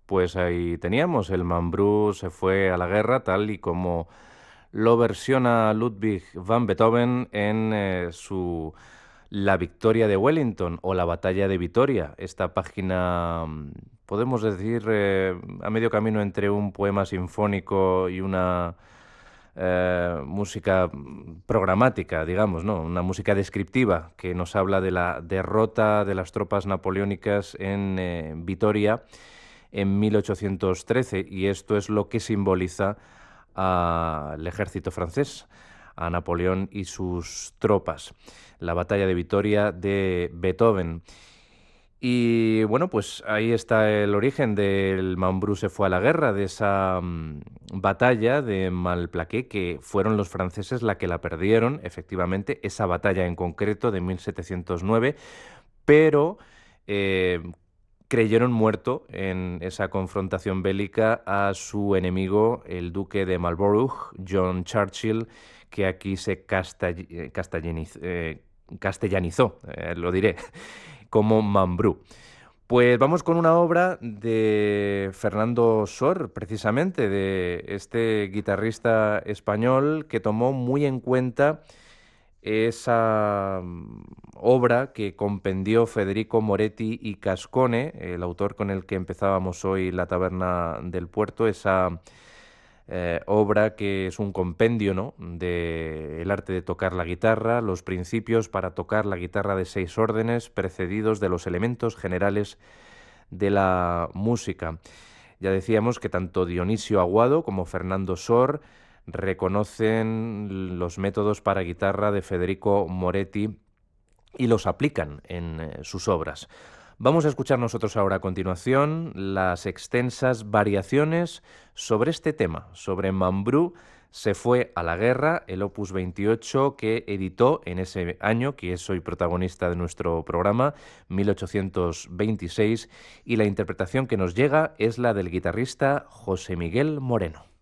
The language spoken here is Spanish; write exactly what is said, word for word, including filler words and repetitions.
Pues ahí teníamos, el Mambrú se fue a la guerra, tal y como lo versiona Ludwig van Beethoven en eh, su La victoria de Wellington o la batalla de Vitoria. Esta página, mm, podemos decir, eh, a medio camino entre un poema sinfónico y una eh, música mm, programática, digamos, ¿no? Una música descriptiva que nos habla de la derrota de las tropas napoleónicas en eh, Vitoria en mil ochocientos trece, y esto es lo que simboliza al ejército francés, a Napoleón y sus tropas. La batalla de Vitoria de Beethoven. Y bueno, pues ahí está el origen del Mambrú se fue a la guerra, de esa mm, batalla de Malplaquet, que fueron los franceses la que la perdieron, efectivamente, esa batalla en concreto de mil setecientos nueve, pero eh, creyeron muerto en esa confrontación bélica a su enemigo, el duque de Marlborough, John Churchill, que aquí se castell- eh, castellaniz- eh, castellanizó, eh, lo diré, como Mambrú. Pues vamos con una obra de Fernando Sor, precisamente, de este guitarrista español que tomó muy en cuenta esa mm, obra que compendió Federico Moretti y Cascone, el autor con el que empezábamos hoy La Taberna del Puerto, esa eh, obra que es un compendio, ¿no?, de el arte de tocar la guitarra, los principios para tocar la guitarra de seis órdenes, precedidos de los elementos generales de la música. Ya decíamos que tanto Dionisio Aguado como Fernando Sor reconocen los métodos para guitarra de Federico Moretti y los aplican en eh, sus obras. Vamos a escuchar nosotros ahora a continuación las extensas variaciones sobre este tema, sobre Mambrú se fue a la guerra, el opus veintiocho que editó en ese año, que es hoy protagonista de nuestro programa, mil ochocientos veintiséis, y la interpretación que nos llega es la del guitarrista José Miguel Moreno.